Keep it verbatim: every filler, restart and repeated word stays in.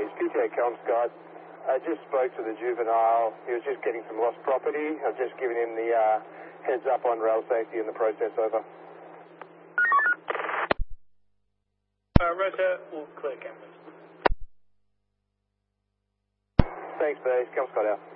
Bays, P T A Kelmscott. I just spoke to the juvenile. He was just getting some lost property. I've just given him the uh, heads up on rail safety and the process. Over. Uh, Roger, we'll clear cameras. Thanks, Bays. Kelmscott out.